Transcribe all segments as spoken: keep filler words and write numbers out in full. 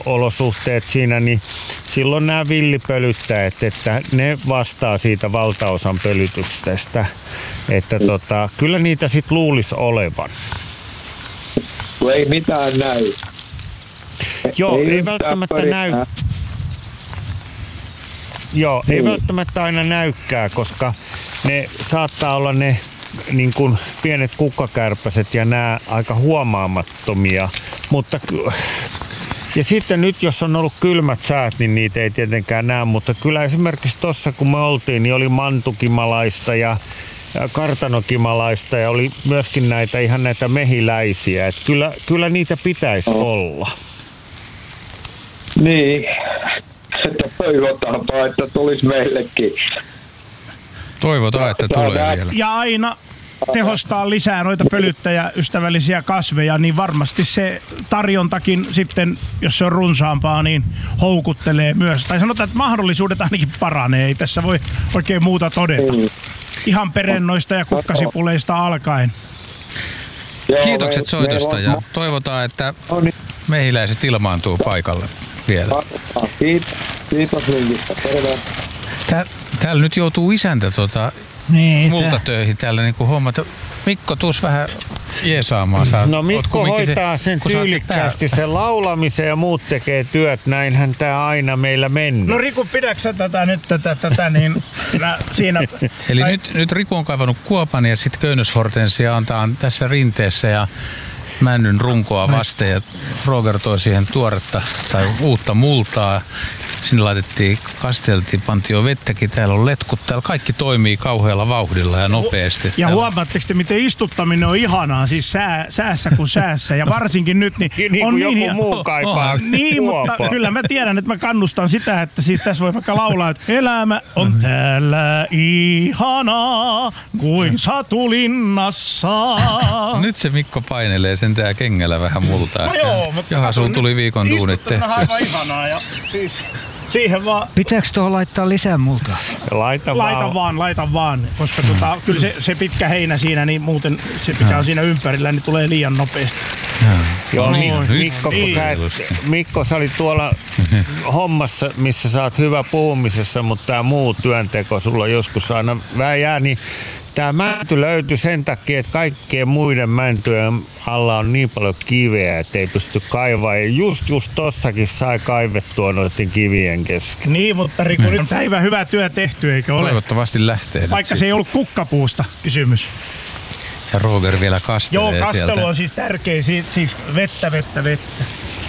olosuhteet siinä, niin silloin nämä villipölyttäjät, että ne vastaa siitä valtaosan pölytyksestä. Että tota, kyllä niitä sit luulisi olevan. Ei mitään näy. Joo, ei, ei välttämättä näy. Joo, ei välttämättä aina näykää, koska ne saattaa olla ne niin kuin pienet kukkakärpäset ja nämä aika huomaamattomia, mutta ja sitten nyt jos on ollut kylmät säät, niin niitä ei tietenkään näe, mutta kyllä esimerkiksi tuossa kun me oltiin, niin oli mantukimalaista ja kartanokimalaista ja oli myöskin näitä ihan näitä mehiläisiä, että kyllä, kyllä niitä pitäisi oh. olla. Niin, että toivotaanpa, että tulisi meillekin. Toivotaan, että tulee vielä. Ja aina tehostaa lisää noita pölyttäjäystävällisiä kasveja, niin varmasti se tarjontakin sitten, jos se on runsaampaa, niin houkuttelee myös. Tai sanotaan, että mahdollisuudet ainakin paranee. Ei tässä voi oikein muuta todeta. Ihan perennoista ja kukkasipuleista alkaen. Kiitokset soitosta ja toivotaan, että mehiläiset ilmaantuu paikalle vielä. Kiitos linkistä. Tää, täällä nyt joutuu isäntä tota, niin, multa töihin täällä niin kuin hommata. Mikko, tuus vähän jeesaamaan. Sä, no Mikko hoitaa sen tyylikkäästi, sen laulamisen ja muut tekee työt. Näinhän tää aina meillä mennyt. No Riku, pidäksä tätä nyt tätä, tätä niin minä siinä... Eli tai... nyt, nyt Riku on kaivannut kuopan ja sitten köynnöshortensia antaa tässä rinteessä ja männyn runkoa vasten ja Roger toi siihen tuoretta tai uutta multaa. Sinne laitettiin, kasteltiin, pantiin jo vettäkin. Täällä on letkut. Täällä kaikki toimii kauhealla vauhdilla ja nopeasti. Ja huomaatteko te, miten istuttaminen on ihanaa, siis sää, säässä kuin säässä. Ja varsinkin nyt, niin, niin on niin niin joku muu kaipaa. Niin, mutta kyllä mä tiedän, että mä kannustan sitä, että siis tässä voi vaikka laulaa, että elämä on täällä ihanaa kuin satulinnassa. Nyt se Mikko painelee sen tää kengällä vähän multaa. No joo, mutta Jaha, sulla tuli viikon duunit tehty. Istuttaminen on aivan ihanaa ja siis... Siihen vaan... Pitääkö tuohon laittaa lisää multaa? Laita, laita vaan. vaan, laita vaan. Koska mm. tota, kyllä se, se pitkä heinä siinä, niin muuten se mikä on siinä ympärillä, niin tulee liian nopeasti. Joo, no, niin, Mikko, niin. Sä, Mikko, sä olit tuolla hommassa, missä sä oot hyvä puhumisessa, mutta tää muu työnteko sulla joskus aina väjää, niin tää mänty löytyi sen takia, että kaikkien muiden mäntyjen alla on niin paljon kiveä, että ei pysty kaivaa. Ja just just tossakin sai kaivettua noiden kivien kesken. Niin, mutta Riku, nyt päivä hyvä työ tehty, eikö ole? Toivottavasti lähtee. Vaikka se ei ollut kukkapuusta kysymys. Ja Roger vielä kastelee sieltä. Joo, kastelu sieltä on siis tärkeä, siis vettä, vettä, vettä.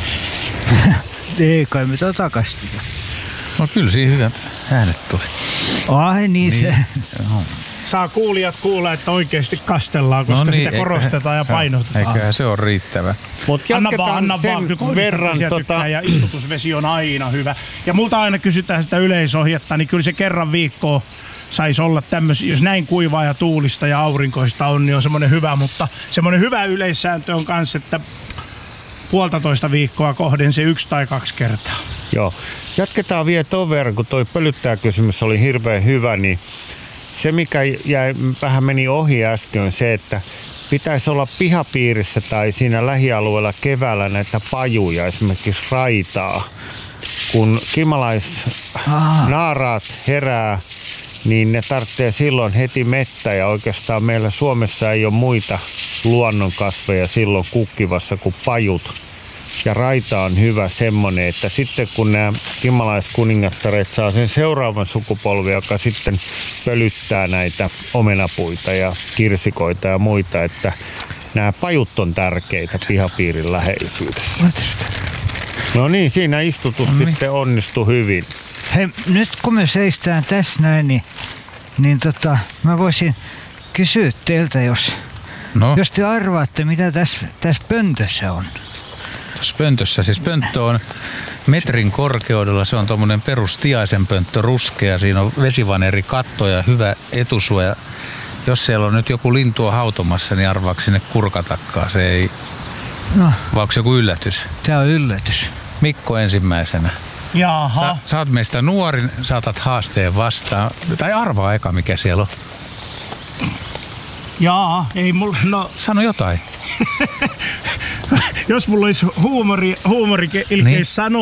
Ei kai me tota kastella. No kyllä siinä hyvät äänet tuli. Ai niin, niin. se. Saa kuulijat kuulla, että oikeasti kastellaan, koska no niin, sitä korostetaan eikä, ja painotetaan. Eiköhän se on riittävä. Mutta anna vaan, anna vaan. Verran tota... Ja istutusvesi on aina hyvä. Ja multa aina kysytään sitä yleisohjetta, niin kyllä se kerran viikkoa saisi olla tämmöisiä, jos näin kuivaa ja tuulista ja aurinkoista on, niin on semmoinen hyvä, mutta semmoinen hyvä yleissääntö on kanssa, että puolitoista viikkoa kohden se yksi tai kaksi kertaa. Joo. Jatketaan vielä ton verran, kun toi pölyttäjäkysymys oli hirveän hyvä, niin se mikä jäi, vähän meni ohi äsken on se, että pitäisi olla pihapiirissä tai siinä lähialueella keväällä näitä pajuja, esimerkiksi raitaa. Kun kimalaisnaaraat herää, niin ne tarvitsee silloin heti mettä ja oikeastaan meillä Suomessa ei ole muita luonnonkasveja silloin kukkivassa kuin pajut. Ja raita on hyvä semmonen, että sitten kun nämä kimalaiskuningattaret saa sen seuraavan sukupolven, joka sitten pölyttää näitä omenapuita ja kirsikoita ja muita, että nämä pajut on tärkeitä pihapiirin läheisyydessä. No niin, siinä istutus no, sitten onnistui hyvin. Hei, nyt kun me seistään tässä näin, niin, niin tota, mä voisin kysyä teiltä, jos, no. jos te arvaatte, mitä tässä, tässä pöntössä on. Tässä pöntössä, siis pönttö on metrin korkeudella, se on tommonen perustiaisen pönttö, ruskea, siinä on vesivaneri katto ja hyvä etusuoja. Jos siellä on nyt joku lintua hautomassa, niin arvaako sinne kurkatakkaa, se ei, no. Vai onko se joku yllätys? Tää on yllätys. Mikko ensimmäisenä. Jaha. Sä, sä oot meistä nuorin, saatat haasteen vastaan, tai arvaa eka mikä siellä on. Jaa, ei mulla, no... Sano jotain. Jos mulla olisi huumori, huumori ilkeis niin. sanoa,